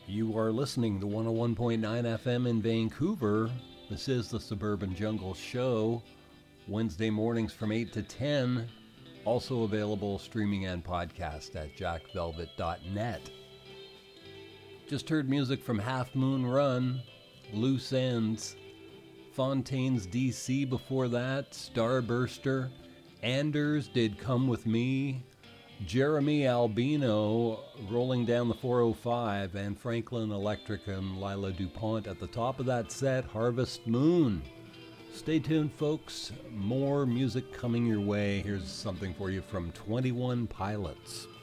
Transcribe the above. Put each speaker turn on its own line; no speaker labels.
You are listening to 101.9 FM in Vancouver. This is the Suburban Jungle Show, Wednesday mornings from 8 to 10. Also available streaming and podcast at jackvelvet.net. Just heard music from Half Moon Run, Loose Ends, Fontaine's DC before that, Starburster, Anders Did Come With Me, Jeremy Albino, Rolling Down the 405, and Franklin Electric and Lila DuPont at the top of that set, Harvest Moon. Stay tuned, folks. More music coming your way. Here's something for you from 21 Pilots.